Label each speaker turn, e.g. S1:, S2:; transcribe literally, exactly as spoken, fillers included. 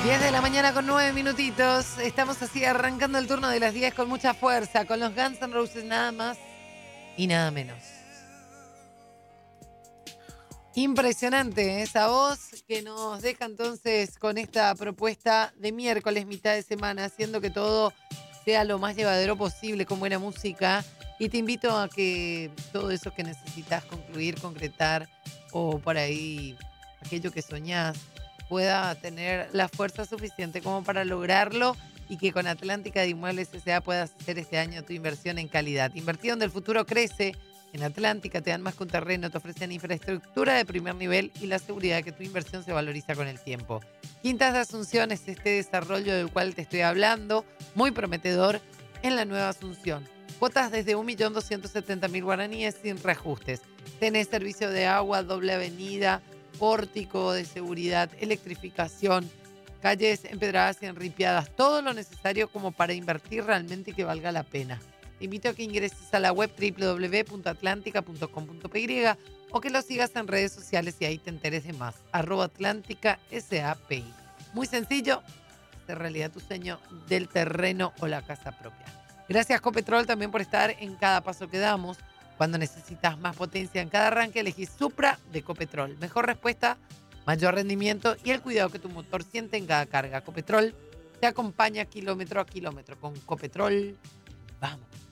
S1: diez de la mañana con nueve minutitos. Estamos así arrancando el turno de las diez con mucha fuerza, con los Guns N' Roses nada más y nada menos. Impresionante esa voz que nos deja entonces con esta propuesta de miércoles, mitad de semana, haciendo que todo sea lo más llevadero posible con buena música. Y te invito a que todo eso que necesitas concluir, concretar o por ahí aquello que soñás pueda tener la fuerza suficiente como para lograrlo y que con Atlántica de Inmuebles S A puedas hacer este año tu inversión en calidad. Invertir donde el futuro crece. En Atlántica te dan más que un terreno, te ofrecen infraestructura de primer nivel y la seguridad de que tu inversión se valoriza con el tiempo. Quintas de Asunción es este desarrollo del cual te estoy hablando, muy prometedor en la Nueva Asunción. Cuotas desde un millón doscientos setenta mil guaraníes sin reajustes. Tenés servicio de agua, doble avenida, pórtico de seguridad, electrificación, calles empedradas y enripiadas, todo lo necesario como para invertir realmente y que valga la pena. Te invito a que ingreses a la web doble u doble u doble u punto atlántica punto com punto pe y o que lo sigas en redes sociales y ahí te enteres de más. Arroba Atlántica S A P I. Muy sencillo, de realidad tu sueño del terreno o la casa propia. Gracias Copetrol también por estar en cada paso que damos. Cuando necesitas más potencia en cada arranque, elegís Supra de Copetrol. Mejor respuesta, mayor rendimiento y el cuidado que tu motor siente en cada carga. Copetrol te acompaña kilómetro a kilómetro. Con Copetrol, vamos.